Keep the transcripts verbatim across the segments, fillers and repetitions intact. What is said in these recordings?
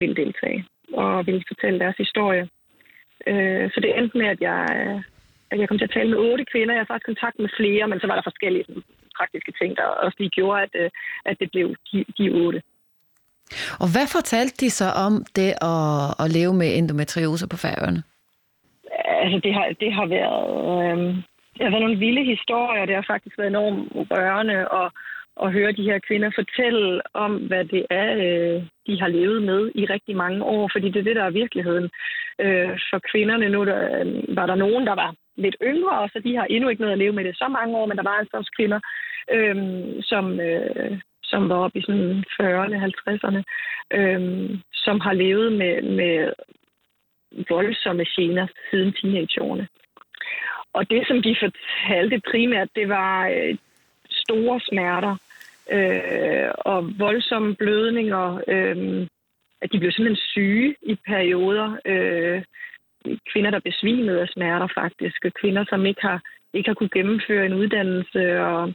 ville deltage og ville fortælle deres historie. Øh, så det endte med, at jeg, at jeg kom til at tale med otte kvinder. Jeg har faktisk kontakt med flere, men så var der forskellige sådan, praktiske ting, der også lige gjorde, at, at det blev de, de otte. Og hvad fortalte de så om det at, at leve med endometriose på Færøerne? Altså, det har, det har været... Øh, det har været nogle vilde historier. Det har faktisk været enormt rørende og at høre de her kvinder fortælle om, hvad det er, øh, de har levet med i rigtig mange år, fordi det er det, der er virkeligheden. Øh, for kvinderne nu, der, øh, var der nogen, der var lidt yngre, og så de har endnu ikke noget at leve med det så mange år, men der var altså også kvinder, øh, som, øh, som var oppe i sådan fyrrerne, halvtredserne, øh, som har levet med, med voldsomme gener siden teenageårene. Og det, som de fortalte primært, det var øh, store smerter øh, og voldsomme blødninger. Øh, at de blev simpelthen syge i perioder. Øh, kvinder, der besvimede af smerter faktisk. Og kvinder, som ikke har, ikke har kunne gennemføre en uddannelse. Og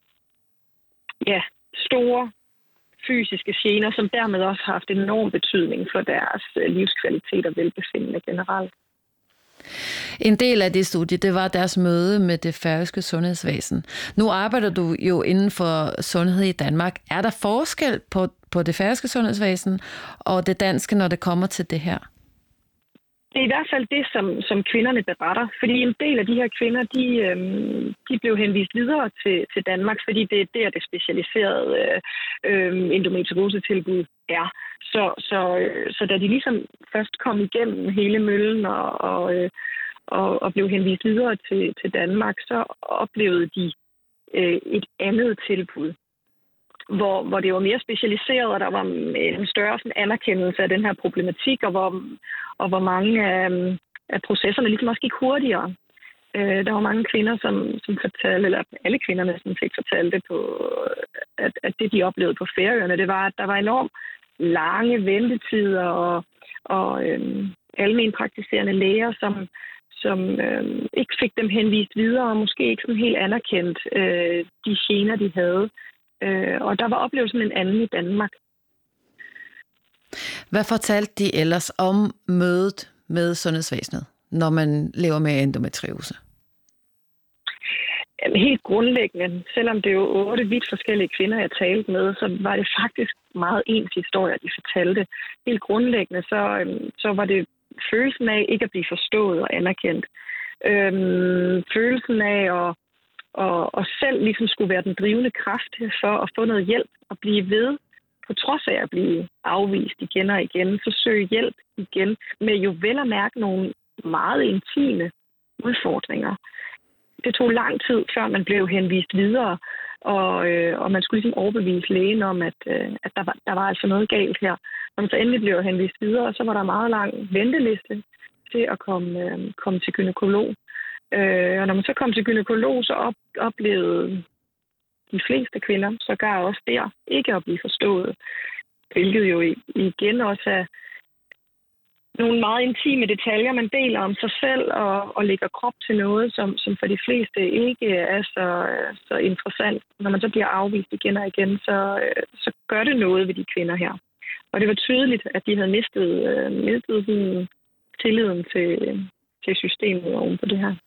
ja, store fysiske gener, som dermed også har haft en enorm betydning for deres livskvalitet og velbefindende generelt. En del af det studie, det var deres møde med det færøske sundhedsvæsen. Nu arbejder du jo inden for sundhed i Danmark. Er der forskel på, på det færøske sundhedsvæsen og det danske, når det kommer til det her? Det er i hvert fald det, som, som kvinderne beretter. Fordi en del af de her kvinder, de, øhm, de blev henvist videre til, til Danmark, fordi det er der, det specialiserede øh, endometriosetilbud er. Så, så, øh, så da de ligesom først kom igennem hele møllen og, og, øh, og, og blev henvist videre til, til Danmark, så oplevede de øh, et andet tilbud, hvor, hvor det var mere specialiseret, og der var en større sådan, anerkendelse af den her problematik, og hvor, og hvor mange af, af processerne ligesom også gik hurtigere. Øh, der var mange kvinder, som, som fortalte, eller alle kvinderne, som fik fortalt det på, at, at det, de oplevede på Færøerne, det var, at der var enormt lange ventetider, og, og øhm, almenpraktiserende læger, som, som øhm, ikke fik dem henvist videre, og måske ikke sådan helt anerkendt øh, de gener, de havde. Øh, og der var oplevelsen en anden i Danmark. Hvad fortalte de ellers om mødet med sundhedsvæsenet, når man lever med endometriose? Helt grundlæggende, selvom det er jo otte vidt forskellige kvinder, jeg talte med, så var det faktisk meget ens historier, de fortalte. Helt grundlæggende, så, så var det følelsen af ikke at blive forstået og anerkendt. Øhm, følelsen af at og, og selv ligesom skulle være den drivende kraft for at få noget hjælp og blive ved, på trods af at blive afvist igen og igen, så søge hjælp igen med jo vel at mærke nogle meget intime udfordringer. Det tog lang tid, før man blev henvist videre, og, øh, og man skulle ligesom overbevise lægen om, at, øh, at der, var, der var altså noget galt her. Når man så endelig blev henvist videre, så var der meget lang venteliste til at komme, øh, komme til gynekolog. Øh, og når man så kom til gynekolog, så op, oplevede de fleste kvinder sågar også der ikke at blive forstået. Hvilket jo igen også er nogle meget intime detaljer, man deler om sig selv og, og lægger krop til noget, som, som for de fleste ikke er så, så interessant. Når man så bliver afvist igen og igen, så, så gør det noget ved de kvinder her. Og det var tydeligt, at de havde mistet, mistet sådan, tilliden til, til systemet oven på det her.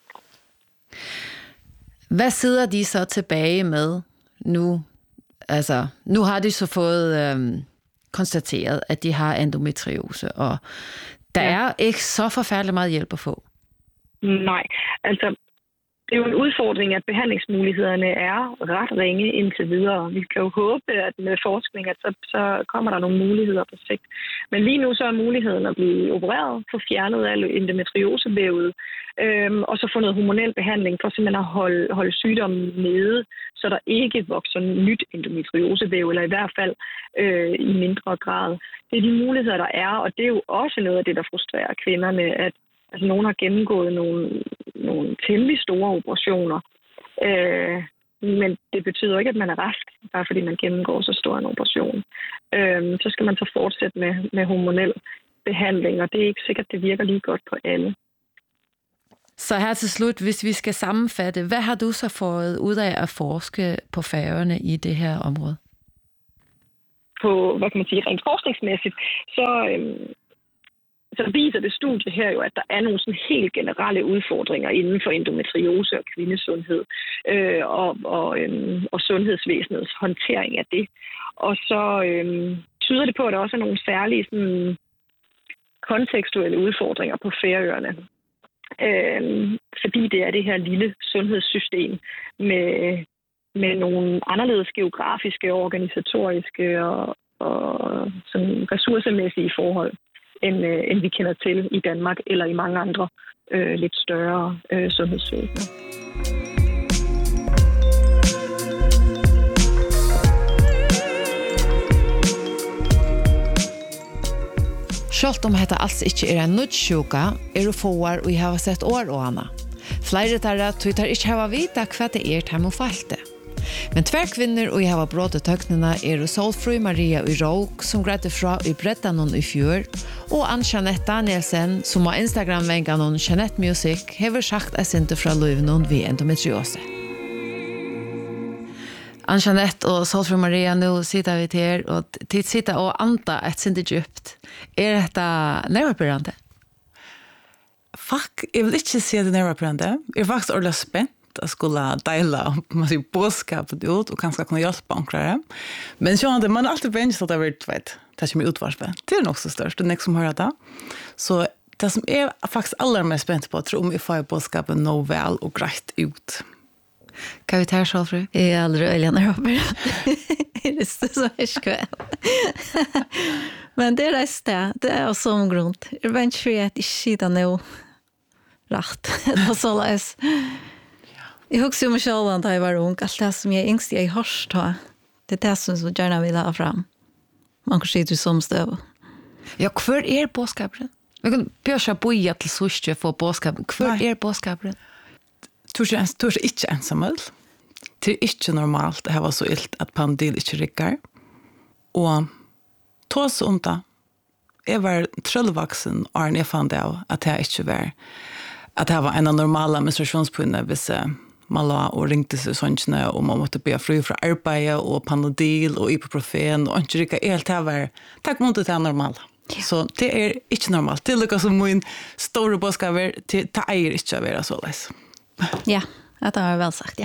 Hvad sidder de så tilbage med nu? Altså, nu har de så fået øhm, konstateret, at de har endometriose, og der ja. er ikke så forfærdeligt meget hjælp at få. Nej, altså det er jo en udfordring, at behandlingsmulighederne er ret ringe indtil videre. Vi kan jo håbe, at med forskning, at så, så kommer der nogle muligheder på sigt. Men lige nu så er muligheden at blive opereret, få fjernet al endometriosevævet, øhm, og så få noget hormonel behandling for simpelthen at holde, holde sygdommen nede, så der ikke vokser nyt endometriosevæv, eller i hvert fald øh, i mindre grad. Det er de muligheder, der er, og det er jo også noget af det, der frustrerer kvinderne, at altså, nogen har gennemgået nogle, nogle temmelig store operationer, øh, men det betyder ikke, at man er rask, bare fordi man gennemgår så stor en operation. Øh, så skal man så fortsætte med, med hormonel behandling, og det er ikke sikkert, at det virker lige godt på alle. Så her til slut, hvis vi skal sammenfatte, hvad har du så fået ud af at forske på Færøerne i det her område? på, hvad kan man sige, rent forskningsmæssigt, så, øhm, så viser det studie her jo, at der er nogle sådan helt generelle udfordringer inden for endometriose og kvindesundhed øh, og, og, øhm, og sundhedsvæsenets håndtering af det. Og så øhm, tyder det på, at der også er nogle særlige sådan, kontekstuelle udfordringer på Færøerne. Øhm, fordi det er det her lille sundhedssystem med, med nogle anderledes geografiske, organisatoriske og, og sådan ressourcemæssige forhold, end, øh, end vi kender til i Danmark eller i mange andre øh, lidt større øh, sundhedsvæsener. Selv om dette altså ikke er en nødsjuka, er det får og jeg har sett år og henne. Flere tar at du tar ikke hava vita hva det er til å falte. Men tver kvinner og jeg har brått tøknene er Solfru Maria i Råk, som greide fra i Brettanon i fjør, og Ann-Jeanette Danielsen, som har Instagram-vengen Jeanette Music, har sagt at sinte fra Løyvenon ved endometriose. Ann-Jeanette og Solfru Maria, nu sitter vi til her, og tid sitter og anta et sinte djupt. Er dette nervepirrande? Fuck, jeg vil ikke si at det er nervepirrande. Jeg er faktisk ordentlig spent at skulle dele bådskapet ut, og kanskje kunne hjelpe anklare. Men sånn, man er alltid vennig at det har vært, vet, det er ikke mye utvarspe. Det er nok så størst, det er nek som hører det. Så det som jeg er faktisk aller mest spent på, tror om jeg får bådskapet nå vel og greit ut. Kan vi ta så, fru? Jeg er aldri øyelig nervepirrande. Det er så skveld. Men det er det sted, det er også om grunn. Jeg vet ikke for at jeg sitter nå rett. Det var så løs. Jeg husker jo meg selv da jeg var ung, alt det som jeg yngst jeg hørst da, det er det som jeg gjerne vil ha frem. Man kan sitte som støv. Ja, hver er bådskaperen? Vi kan bjørse boja til sørste for bådskaperen. Hver er bådskaperen? Du er ikke ensammel. Det er ikke normalt det var så ilt at pandil ikke rikker. Og tås om det. Jeg var trøllvaksen, og jeg fant det av at jeg ikke var. At det var en av normale menstruasjonspunne hvis man la og ringte seg sånne, og man måtte be fri fra arbeid, og Panodil, og ibuprofen, og ikke rikke helt det var. Takk mot det er normalt. Ja. Så det er ikke normalt. Det er lukket som min store bådskaper, det eier ikke å være så leis. Ja, det har jeg vel sagt, ja.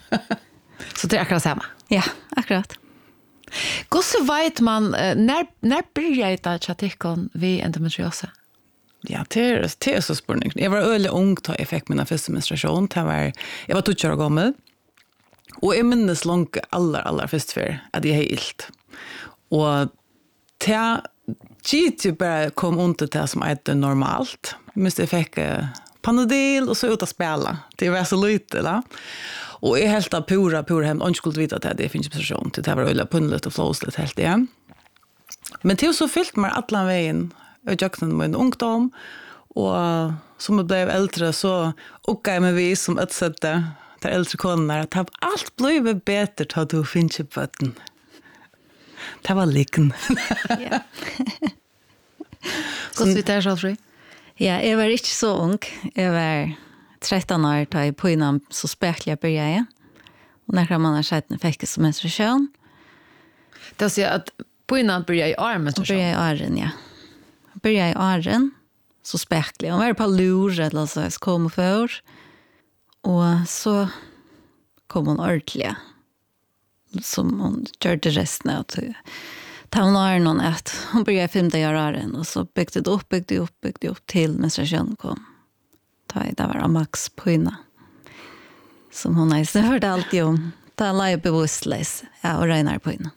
Så det er akkurat samme? Ja, akkurat. Hvordan vet man, når, når begynner det chatikon ved endometriose? Ja, det er, det er så spørning. Jeg var øyelig ung da jeg fikk min første menstruasjon. Var, jeg var tolv år gammel. Og jeg minnes langt aller, aller først før at jeg har ilt. Og det gitt jo bare kom under det som er normalt. Mens jeg fikk Panodil og så ut å spela. Det var så lite, da. Og jeg helt av pura, pura hem, og ikke skulle vite at det finnes menstruasjon. Det var øyelig punnelig og flåsligt helt igjen. Men til så fyllt meg alle veien, og jeg gjør med en ungdom, og som jeg ble eldre, så oppgav jeg meg vi som utsette de eldre konene, at alt ble bedre til at du finner på den. Det var liken. Ja. Hvordan vi tar så, fri? Ja, jeg var ikke så ung. Jeg var tretton år da jeg på innan så spekler jeg begynte jeg. Og når man har sett en fikk som menstruasjon. Det vil si at på innan begynte jeg i åren menstruasjon? Begynte jeg i åren, ja. Begynte jeg i åren, så spekler jeg. Hun var på lur, eller så jeg kom og før. Og så kom hun ordentlig, som hun gjør det resten av det. Ta hon har någon att hon började femte åren och så byggde det upp, byggde upp, byggde upp till menstruation kom. Ta det var max på inna. Som hon har så hörde alltid om. Ta live bevustlös. Ja, och regnar på inna.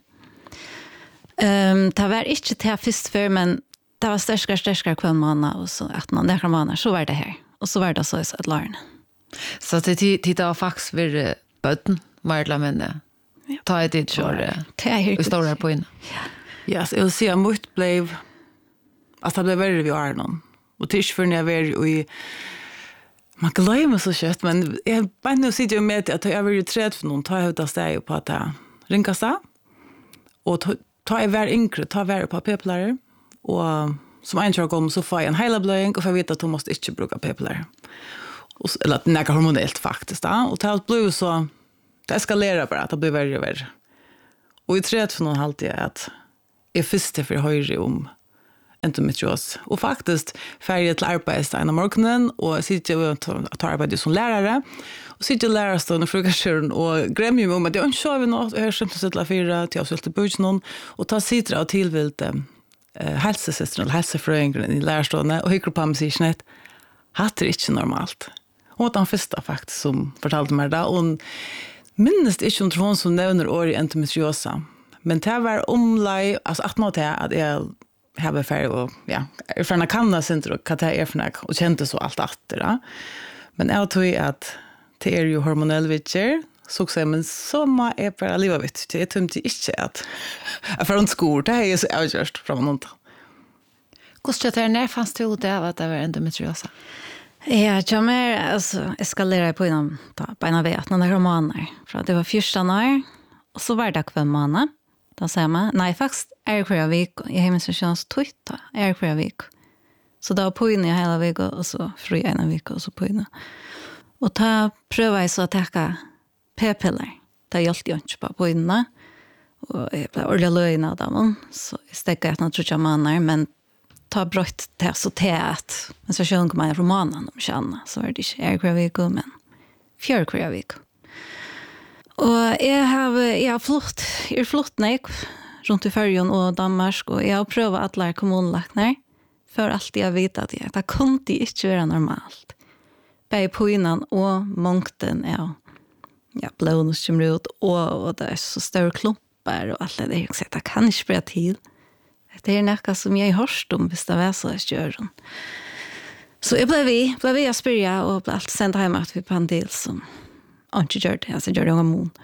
Ehm, ta var inte till först för men det var störskare störskare kvar månad och så att man där månader så var det här. Och så var det så att larna. Så det titta var faktiskt för bötten Marla men ta det kör det stora på inna. Ja. Ja, så jeg vil si at mot ble, at det ble verre vi har noen. Og til ikke før når jeg var i, man glemmer så kjøtt, men jeg bare nå sitter jo med at jeg var jo tredje for noen, ta jeg ut av steg på at jeg ringer seg, og ta jeg hver yngre, ta hver på p-pillere, og som en kjør kom, så får jeg en hele bløying, og for jeg vet at hun måtte ikke bruke p-pillere. Eller at det er hormonelt faktisk, da. Og det ble jo så, det eskalerer bare, at det blir verre og verre. Og i tredje for noen halte jeg at är först för höjre om endometrios. Och faktiskt färger till arbete en av morgonen och sitter och tar arbete som lärare. Och sitter och lärare stående frukosten och grämmer mig om att jag inte har något. Jag har skämt att sätta fyra till jag har suttit på någon och tar sitter och tillvilt eh, hälsosystern eller hälsofröjningen i lärarstående och hycker på mig sig snett. Hatt är inte normalt. Och att han första faktiskt som fortalte mig det. Och minst inte om tron som nämner år i endometriosa. Men det var omlaj, alltså att man tar att jag har färg och ja, är från Kanada center och vad det är för något och kände så allt efter det. Men jag tror att det är ju hormonell vitcher så säger men så man är bara livet vet det är tumt inte att jag får en skor det är så avgjort från någon. Hur det när fanns det ut av att det var endometriosa? Ja, jag mer alltså eskalerar på inom på en av vet några romaner för det var första när och så var det kvar månad. Då säger man, nej faktiskt är det kvar vik i hemmensations twitter är det kvar vik. Så då på in i hela veckan och så fri en vecka och så på in. Och ta pröva jag så att ta p-piller. Det är alltid inte bara på inne. Och jag blir ordentligt löjna av dem. Så jag stäcker att jag tror jag manar. Men ta brott det så tät. Men så sjunker man från mannen om känna. Så är det inte är kvar vecka men fjör kvar vecka. Och jag har, jag har flott, jag har flott när runt i Färjön och Danmark och jag har prövat att lära kommunlaknar för allt jag vet att det, det kunde inte vara normalt. Bäg på innan och mångten ja, ja, blån som kommer ut och, och det är så stora klumpar och allt det där. Jag säger, det kan inte bli till. Det är något som jag har hört om hvis det var så att göra. Så jag blev vi, blev vi att spyrja och blev allt sända hem att vi på en del som inte gör det, alltså gör det någon mån.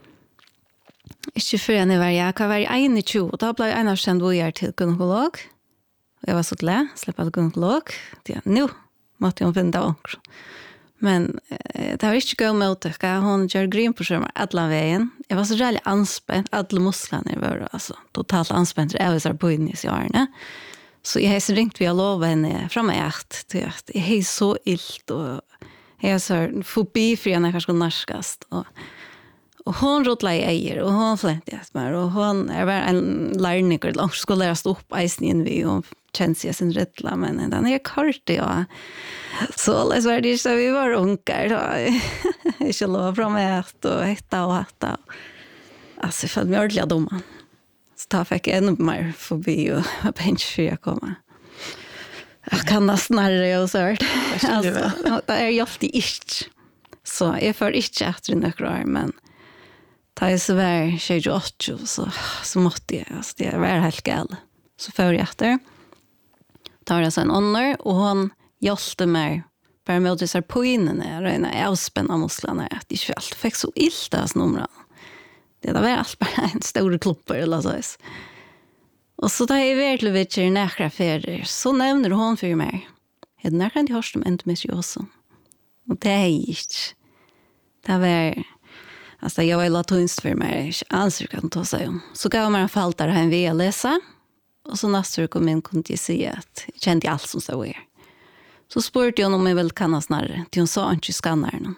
Ikke før jeg var jeg, jeg var i tjugo, og da ble jeg en av kjent hvor jeg er til gynekolog. Jeg var så glad, slipper til gynekolog. Ja, nå måtte jeg finne det også. Men eh, det var ikke gøy med å hun gjør gryn på skjermen alle veien. Jeg var så reallig anspent, alle musklene var altså, totalt anspent, jeg var så på inn i årene. Så jeg har så ringt via lov henne fra meg at jeg har så illt, og jeg har så fobi for jeg kanskje skulle narskast, og Och hon rotlar i äger och hon fläntade mig och hon är bara en lärniker och skulle lära stå upp isen in vi och känns sig sin rättla men den är kort ja. Så läs var det så vi var unkar då. Inte lov från mig att och hitta och hitta. Alltså för mig ordentligt dumma. Så ta fick ännu mer förbi och bench för jag komma. Jag kan nästan snarare och så här. Alltså det är ju alltid inte. Så jag får inte efter några år men ta jag så var tjugoåtta så så måste jag alltså det var helt gal. Så för jag efter tar jag så en honor och hon hjälpte mig bara med att så på inne när jag avspänna musklerna att det inte allt fick så illt as numra. Det var allt bara en stor klumpar eller så. Och så där är verkligen vet jag nära färder så nämner hon för mig. Jag när kan det hörs om endometriosa. Och det är inte. Det var alltså jag var latunst för mig alls kan ta sig om. Så gav man en fall där han vill läsa och så nästa kom in kunde jag se att jag kände allt som så är. Så spurte jag om jag vill kanna snarare till hon sa inte skannaren.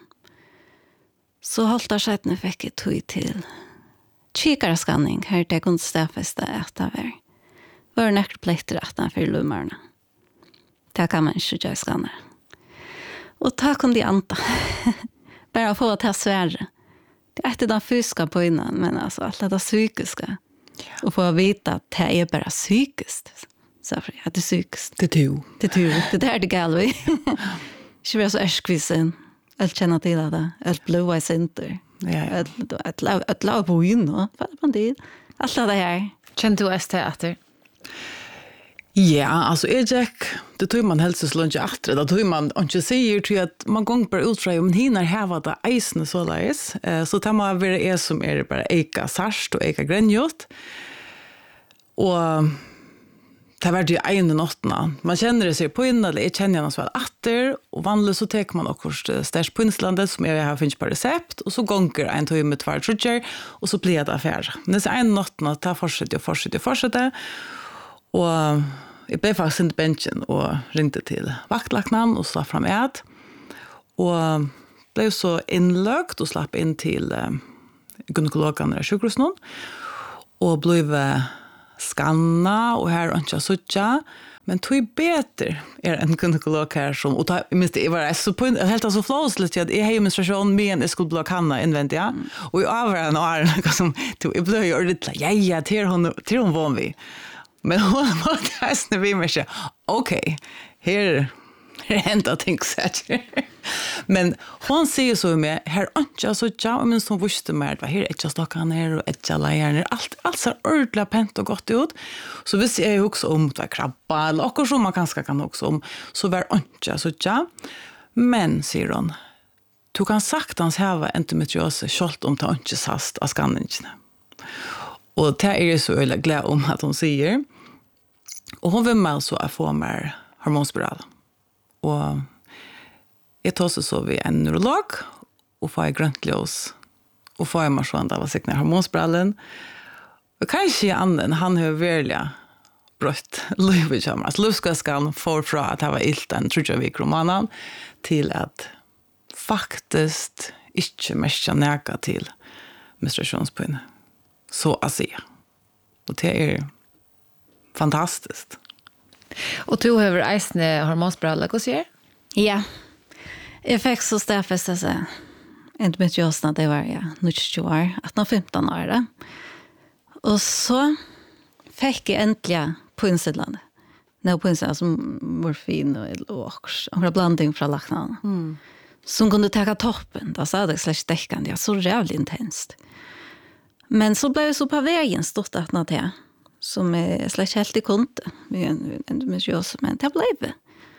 Så halta sätten fick jag tog till kikarskanning här det kunde stäffesta att det var var näkt plätter att han för lummarna. Det kan man inte göra skannar. Och ta kunde jag anta. Bara få att ta svärre. Det är inte den fysiska på innan, men alltså allt det psykiska. Ja. Och få veta att det är bara psykiskt. Så för att det är psykiskt. Det är to. Det är to. Det är det galvi. Inte bara så ärskvisen. Allt känna till det. Allt blåa i center. Ja. Att lava på in. Allt det här. Känner du S T efter? Ja, alltså är Jack, det tror man helst så långt efter. Det tror man inte säger till att man gång på utfra om hinner här vad det isen så läs. Så tar man vara är som är bara eka sarst och eka grenjot. Och det var ju en nattna. Man känner det sig på in eller jag känner något så åter och vanligt så tar man också stash på Islandet som jag har finns på recept och så gånger en tid med två trutcher och så blir det affär. Men det är en nattna ta fortsätter och fortsätter och fortsätter. Och jag blev faktiskt inte benchen och ringde till vaktlaknan och slapp fram ät. Och blev så inlögt och slapp in till uh, gynekologen i sjukhusen. Och blev skanna och här är inte sucha. Men tog bättre är en gynekolog här som och ta minst det var så på helt så flawlessly att jag har menstruation men jag skulle blocka henne invent ja och jag över en år som tog jag blev ju lite ja ja till hon till hon var vi men hon var det när vi mer okej här det händer ting så men hon säger så med här inte så jag men som visste mer vad här är just då kan här och ett jalla allt allt så ordla pent och gott ut så visst jag ju också om att krabba eller också som man kanske kan också om så var inte så jag men säger hon du kan saktans häva endometrios skolt om ta inte sast av skanningen och det är så öle glad om att hon säger och hon vill med så att få mer hormonspiral och jag tar så vi en neurolog och får jag grönt ljus och får jag marsvand av att säkna hormonspiralen. Och kanske annan, han har välja brött livet kommer. Alltså lufskaskan får från att ha ilt en trudja vik romanen till att faktiskt inte mesta näka till menstruationspinne. Så att se. Och det är fantastiskt. Och du har eisne hormonspiraler, hva sier? Ja. Jeg fikk så stedfest å se. Endometriosna, det var ja, tjue år, arton femton år. Da. Og så fikk jeg endelig poinsedlande. Nå poinsedlande som morfin og åks, og blanding fra laknene. Mm. Som kunde ta toppen, da sa det slags dekkende, ja, så rævlig intenst. Men så ble jeg så på veien stått at nå til, som jeg slags helt i konte, med endometrios, men det ble det.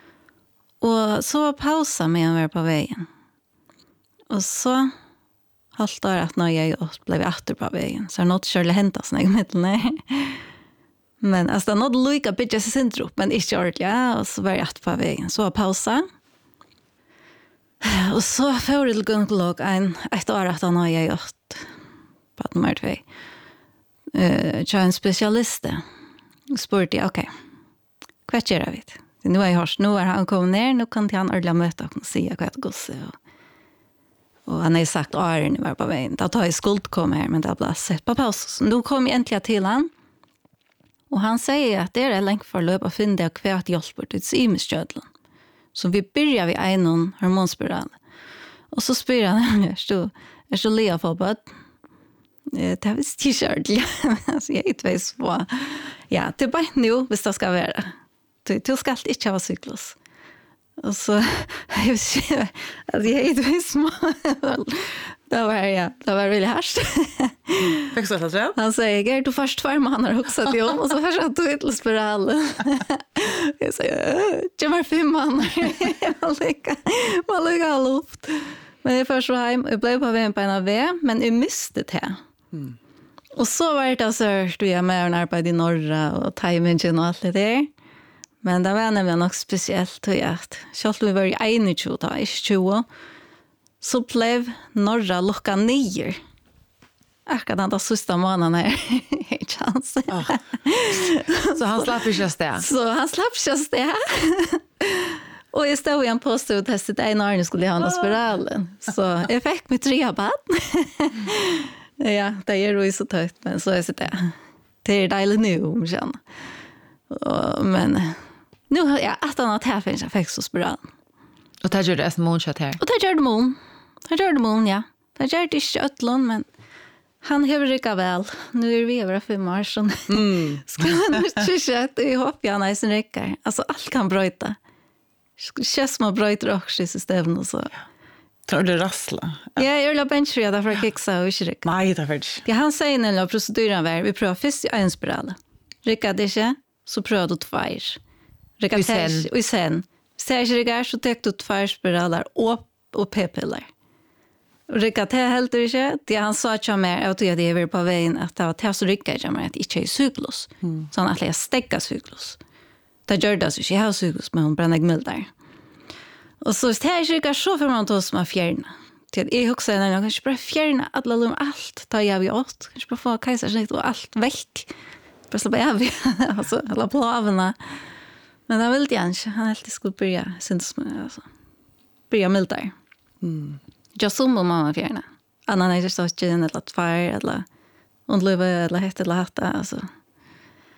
Og så pausa med å være på veien. Og så halvt år at når jeg ble atter på veien, så er det något kjørlig hentet sånn jeg middelene. Men altså, det er något lykka bytja seg syndrom, men ikke ordentlig, ja, og så var jeg atter på veien. Så var pausa. Og så får jeg til gynekolog en, et år at når jeg gjort på nummer två. Uh, jeg en spesialist. Spurte jeg, ok, hva gjør jeg vidt? Nu är jag nu är han kommit ner nu kan han ordla möta och säga vad det går så och han har sagt att ni var på vägen då tar jag skuld kom här men det blev sett på paus så nu kom jag äntligen till han och han säger att det är länge för löp att finna det kvärt hjälper till symisködlen så vi börjar vi en hormonspiral och så spyr han är så är så lea för på det har visst t-shirt alltså jag är inte så ja det bara nu visst det ska vara Du, du skal ikke ha syklus. Og så, jeg vet ikke, altså jeg er ikke små. Det var, ja, det var veldig hardt. Fikk så det? Han sier, Ger, du først tvær måneder også til om, og så først at du ikke til spiral. Jeg sier, ikke mer fem måneder. Man lykker, man lykker ha luft. Men jeg først var hjem, jeg ble på veien på en av ved, men jeg mistet det. Mm. Og så var det altså, du er med og arbeid i Norra, og timingen og alt det der. Men det var nemlig nok spesielt, tror jeg, at selv om vi var i einogtjue, da, ikke tjue, så ble Norra lukka nyer. Akkurat den da siste måneden her, ikke hans. Oh. Så han slapp ikke sted? Så han slapp ikke sted. Og jeg stod i en påstå og testet en år, skulle jeg ha noen spiralen. Så jeg fikk mitt tre bad. Ja, det er jo så tøyt, men så er det. Det er deilig nå, om jeg kjenner. Men nu har jag att han att här finns jag fick så spiral. Och det gör det som mån chat här. Och det gör det mån. Det gör det mån, ja. Det gör det inte ötlån, men han har rycka väl. Nu är vi över fem år så mm. ska han inte chatta i hopp jag när sen räcker. Alltså allt kan bryta. Känns som att bryta också i systemet och så. Tror det rassla. Ja, jag vill bench för därför kicksa och inte rycka. Nej, det är faktiskt. Ja, han säger när proceduren var vi prövar först en spiral. Rycka det inte så prövar du två. Rycka sen och sen. Ser jag det så tar du två spiraler och och p-piller. Rycka det helt inte. Det han sa till mig att jag det är på vägen att det var till så rycka jag mig att inte är cyklus. Mm. Så att jag stäcka cyklus. Det gör det så jag har cyklus men hon bränner gmild där. Och så det här rycka så för man tar som är fjärna. Till jag också när jag kanske bara fjärna alla lum allt tar jag vi åt. Kanske bara få kejsarsnitt och allt väck. Bara släppa jag alltså alla planerna. Men han ville inte. Han alltid skulle börja syns med alltså. Börja mildare. Mm. Jag som om mamma fjärna. Annan är det så att gen eller tvär eller undlöva eller hett eller hatta alltså.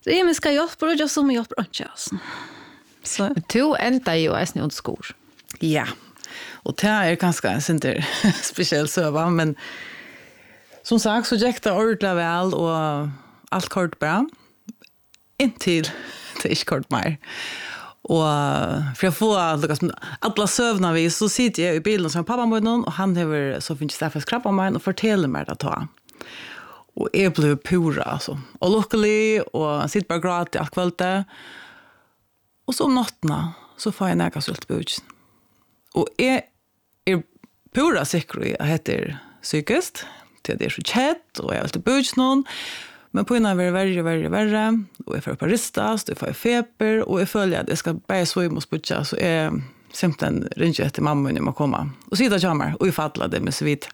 Så jag men ska hjälpa och jag som hjälper inte alltså. Så Du enda ju är snart skor. Ja. Och det är ganska en center speciell söva, men som sagt så gick det ordentligt väl och allt kort bra. Intill det är inte kort mer. Och för jag får liksom alla sövna vi så sitter jag i bilen som pappa med någon och han har så finns det för skrapa mig och fortäller mig att ta. Och jag blev pura alltså. Och luckily och sitter bara gråt i allt kvällte. Och så om nattna så får jag näka sult på utsen. Och jag är pura säker i att heter psykiskt. Det är så kött och jag har alltid bujt någon. Men på innan var det värre, värre, värre. Och jag får på ristas, jag får feber. Och jag följer att jag ska börja så i mot butcha. Så jag simpelthen ringer till mamma när man kommer. Och sitter kommer och jag fattade det med så vidt.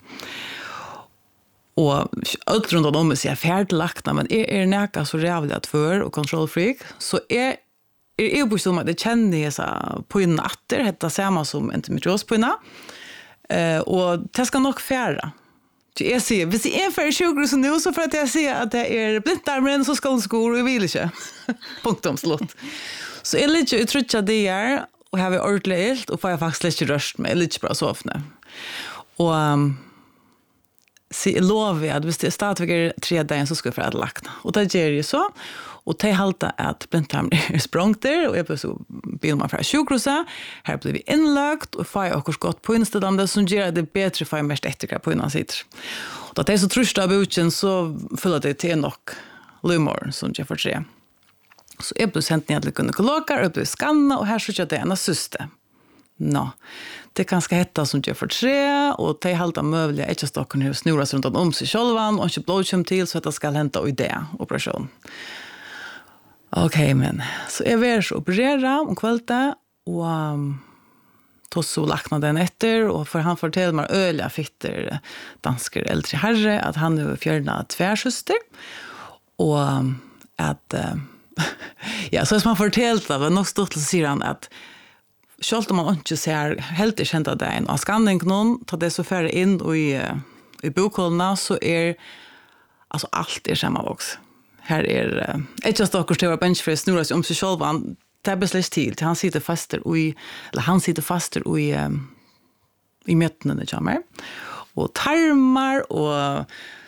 Och allt runt om mig så jag är färdiglagna. Men jag är näka så rävligt för och kontrollfreak. Så jag är ju på som att det känner jag så på en natter. Detta samma som endometrios på en natt. Uh, och det ska nog färra. Jag ser, hvis jag är för sjukhus nu så för att jag ser att det är blindtarmen så ska hon skor och jag vill inte. Punktum slott. Så jag lite jag tror att det är och har vi ordentligt och får jag faktiskt lite röst med lite bra så ofta. Och um, se lov jag att hvis det startar tre dagar så ska jag för att lakna. Och det gör ju så. Och det halta att blindtarmen är språngt där och jag blir så bil man från sjukhuset. Här blir vi inlagt och får jag också gott på inställande som gör det bättre för mest etterka på innan sitter. Och då det är så trust av utchen så fyller det till nog lumor som jag får se. Så jag blir sent ner till gynekologer och blir skanna och här så kör det ena syster. Nå, det kan ska hetta som jag får se och det halta möjliga är inte stocken hur snurras runt om sig självan och inte blodkött till så att det ska hända i det operation. Okej, okay, men så jag var så operera om kvällte och um, tog så lakna den efter och för han fortäller mig öliga fitter dansker äldre herre att han är fjärna tvärsyster och um, att uh, ja, så som han fortällt det var nog stort så säger han att självt om man inte ser helt känt av det en av skanning någon tar det så färre in och i, i bokhållorna så är alltså allt är samma också. Här är ett just dock att vara bench för snurra sig om sig själv han tar beslutst till han sitter fast och i eller han sitter fast och i i mötena det kommer och tarmar och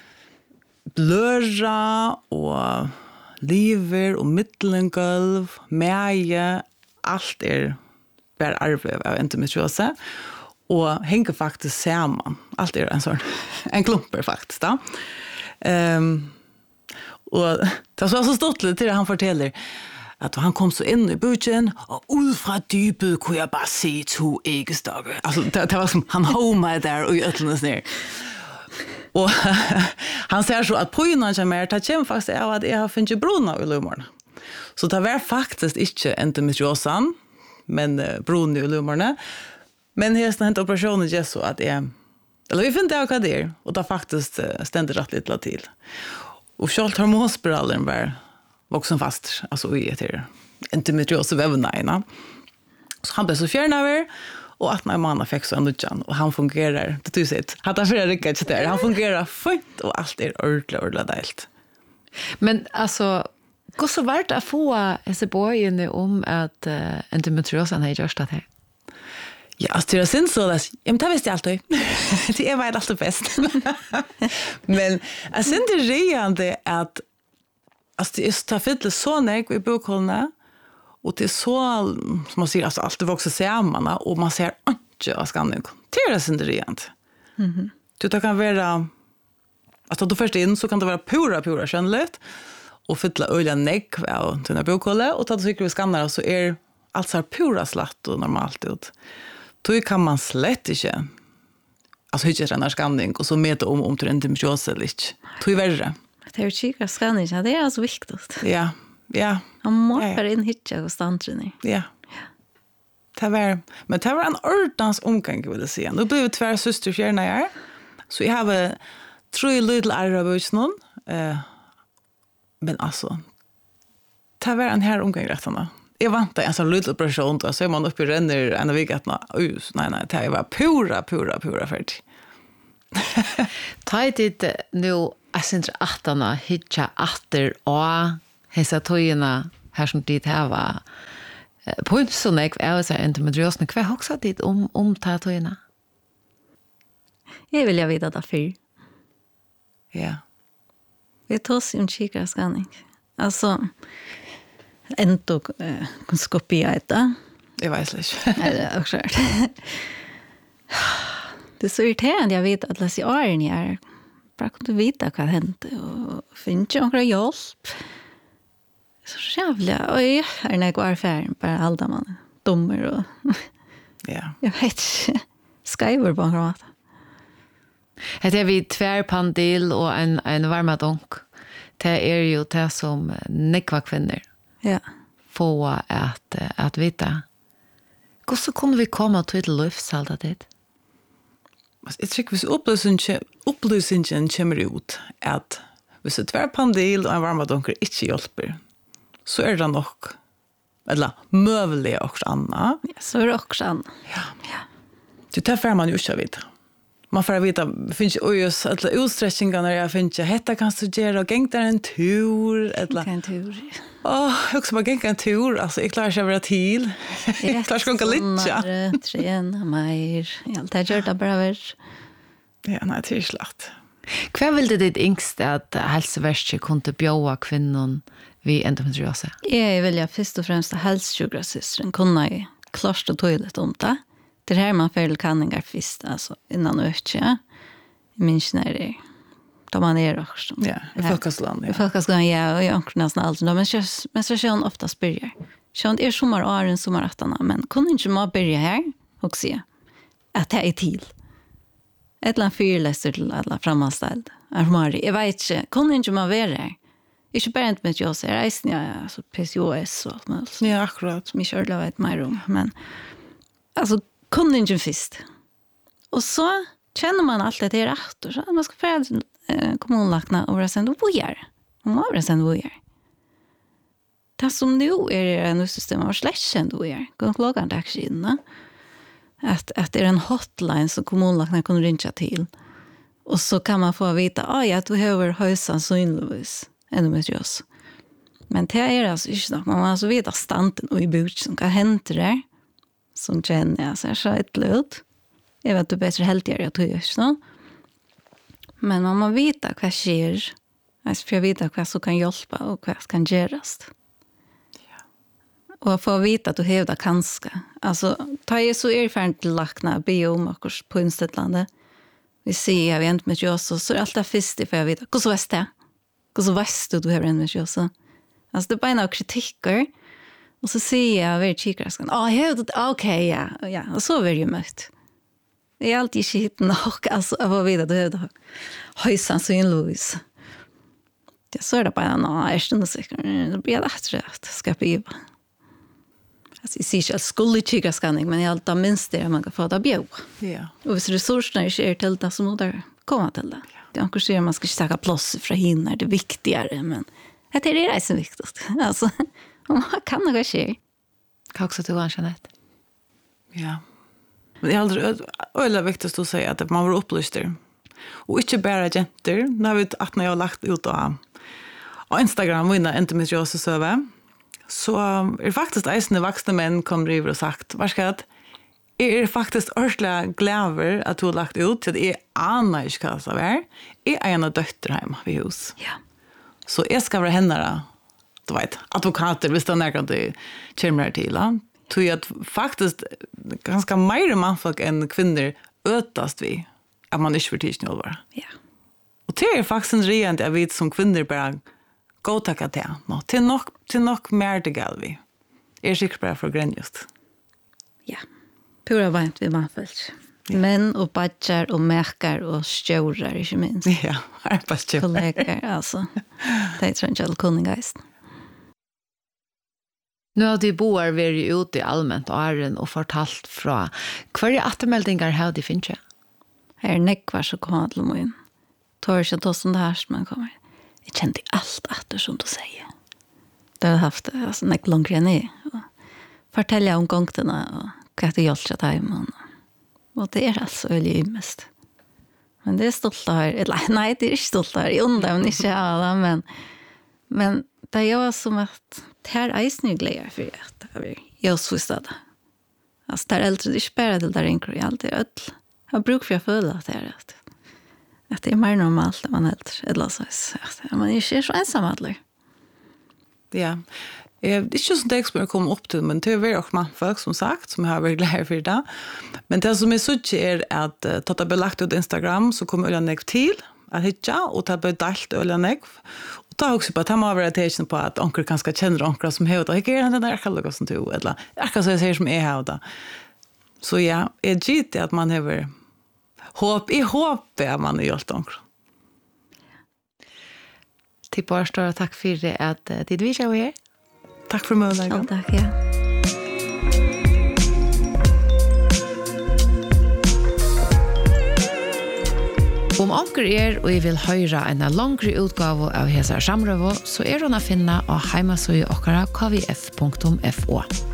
blöra och liver och mittlengolv mäge allt är bara arv av endometriose och hänger faktiskt samman allt är en sån en klumper faktiskt då. Ehm och det var så stort lite till han fortäller att han kom så in i buken och ut från djupet kunde jag bara se två äggstagar. Alltså det, det var som han homa där och ötlades ner. Och han säger så att på innan jag mer tar käm faktiskt av att jag har funnit bruna i lumorna. Så det var faktiskt inte endometriosan men uh, bruna i lumorna. Men här har hänt operationen just så att jag eller vi finner det vad det är och det faktiskt uh, ständer rätt lite till. Och självt hormonspiralen var vuxen fast alltså i ett endometrios vävnaderna. Så han blev så fjärn över och att när man fick så ändå och han fungerar det du sett. Hade för det inte där. Han fungerar fint och allt är ordentligt ordentligt. Men alltså hur så vart att få S B om att uh, endometriosen har gjort det här? Ja, alltså det är synd så att jag tar visst alltid. Det är väl alltid bäst. Men jag synd det reande att alltså det är så fint så näck i bokhållorna och det är så som man ser alltså allt det också samman och man ser inte av skanning. Det är synd det reande. Mhm. Det kan vara alltså då först in så kan det vara pura pura kännligt och fylla öliga näck av den här bokhållet och ta det cykel vi skannar så är allt så här pura slatt och normalt ut. Då kan man slett inte alltså hyggja en skanning och så mäta om om till endometrios eller inte. Då är värre. Det är kika skanning, det är alltså viktigt. Ja, ja. Man måste in hyggja och stantren. Ja. Det var, men det var en ordans omgång vill jag säga. Nu blev vi tvär syster fjärna här. Så jag har tre little arabus någon. Eh, men alltså det var en här omgång rättarna. Jag väntar en sån liten operation då så är man uppe i renner en av vigatna. Oj, nej nej, det var pura pura pura färdigt. Ta det nu jag syns att han hittar åter och hesa tøyina her som dit her var på en sånn jeg er så endometriosen. Hva har dit om, om ta tøyina? Jeg vil jo vite det før. Ja. Vi tar oss en kikraskanning. Altså, endo uh, skopia etter. Det var jeg ikke. Ja, det er også klart. Det er så irriterende jeg vet at la seg åren jeg er. Bara kunne vite hva hendte, og finne ikke noen hjelp. Så jævlig, oi, er det ikke affæren, bare alle man dummer og... Ja. Jeg vet ikke, skriver på en måte. Det er vi tvärpandil og en, en varmadonk. Det er jo det som nekva kvinner Ja. få at, at vite. Hvordan kunne vi komme til løfsalda dit? Jeg tror hvis opplysningen, opplysningen kommer ut at hvis et tvärpandil og en varmadonker ikke hjelper, så er det nok, eller møvelig også annet. Ja, så er det også annet. Ja. Ja. Det tar får man ju inte vita. Man får vita finns ju just alla utsträckningar när jag finns ju hetta kan du göra och gänga en tur eller En tur. åh jag också bara gänga en tur alltså jag klarar sig vara till. Jag klarar sig ganska lite. Träna mer. Allt det gör det bara väl. Ja, nej det är slakt. Hva ville ditt yngste at helseverket kunne bjøve kvinnen vid endometriose? Jag vill ju först och främst hälsosjukrasystern kunna ju klart och tydligt om det. Det här man får kanningar först alltså innan ökje. Jag minns när det då man är också. Ja, i Folkasland. I Folkasland, ja, och jag har nästan allt. Men så men så känner ofta spyrjar. Känner det är sommaråren sommarattarna, men kunde inte man börja här och se att det är till. Ett land fyrläster till alla framanställd. Armari, jag vet inte, kunde inte man vara här? Inte bara inte med jag säger reisen, ja, alltså P C O S och allt möjligt. Ja, akkurat. Som jag körde vet mer om. Men alltså, kunde inte först. Och så känner man allt det är rätt. Och så man ska få eh, kommunlakna och vara sen då bojar. Och man vara sen då bojar. Det som nu är det en system av släcken då är. Kan klocka en taxin. Att, att det är en hotline som kommunlakna kan ringa till. Och så kan man få veta ah, ja, att du behöver höjsan synligvis. Ännu med oss. Men det är alltså inte något. Man måste alltså veta stanten och i bort som kan hända där. Som känner jag så här så ett löd. Jag vet att du är bättre helt gör jag tror så. Men man måste veta vad sker. Alltså för att veta vad som kan hjälpa och vad som kan göras. Ja. Och för att veta att du hävdar kanske. Alltså ta ju så erfaren till lakna biomakers på Instedlandet. Vi ser jag vet med jag så så är allt först för jag vet. Hur så vet det? Hur så vet du du har en med jag så. Alltså det är bara en kritiker. Och så säger jag vid kikraskan. Ja, jag har det. Okej, ja. Ja, och så vill jag mött. Det är alltid skit nog. Alltså, jag var vidare. Det är höjsan synlös. Ja, så är det bara. Nej, jag stund och säger. Det blir lätt rätt. Ska jag bjuda. Alltså, jag säger inte att jag skulle kikraskanning. Men jag har alltid minst det man kan få det bjuda. Ja. Och hvis resurserna inte är till det så må det komma till det. Det är också att man ska stacka plås för hinner. Det är viktigare. Men det är det som är viktigt. Alltså... Man kan nog ske. Hva også du, Jeanette? Ja. Men det er aldrig øyla viktigst å si at man var upplyster. Og ikke bare jenter. Nå har vi at når jeg har lagt ut av, av Instagram og innan endometriose søve, så er det faktisk eisende voksne menn kommer river og sagt, varskat, jeg er faktisk ordentlig glad at du har lagt ut til at jeg aner ikke hva det er. Jeg er en av døtter hjemme ved hus. Ja. Så jeg skal være henne da, du vet, advokater, hvis det er nærkant du kommer til. Tror jeg at faktisk ganske mer mannfolk enn kvinner øtast vi at man ikke får tidsen å være. Ja. Og det er faktisk en rent jeg vet som kvinner bare godtakker til. No, til, nok, til nok mer det galt vi. Jeg er sikkert bare for grenn just. Ja. Pura vant vi mannfolk. Ja. Menn og badger og merker og stjårer, ikke minst. Ja, arbeidstjårer. Kolleger, altså. Det er ikke alle kunningeisten. Nu har de boer vært ute i allmänt åren og fortalt fra hva er attermeldinger har de finnet? Her er nekvar som kommer til min. Tar ikke til sånn det her som man kommer. Jeg kjente alt atter som du sier. Det har haft det, altså nekk langere ned. Forteller om gongtene og hva det gjør til dem. Og det er altså veldig ymest. Men det er stolt av her. Nei, det er ikke stolt av her. Jeg undrer men ikke av det, men, men det är ju som att det här eisen glädje för att jag så istället. Alltså det är äldre, det är inte bara till där enkelt, jag alltid öll. Jag brukar för att följa att det är att, att det är mer normalt när man är äldre. Eller så att man är inte så ensam aldrig. Ja, det är inte så det som jag kommer upp till, men det är väl också man folk som sagt, som jag har varit glad för det. Men det som är så är att uh, att det blir lagt ut Instagram så kommer ölen nekv till att hitta och det blir dalt ölen nekv. Och ta också på att han har varit attention på att onkel kanske känner onkel som hör det. Jag den där kallar som du eller jag kan säga som är här då. Så ja, är det att man har hopp i hopp att man har gjort onkel. Till bara stora tack för det att uh, det vi kör här. Tack för mötet. Ja, tack, ja. Om onker er og jeg vil høre en langere utgave av Hesar Samrøvo, så er hun å finne av heimasøye okkara k v f punktum f o.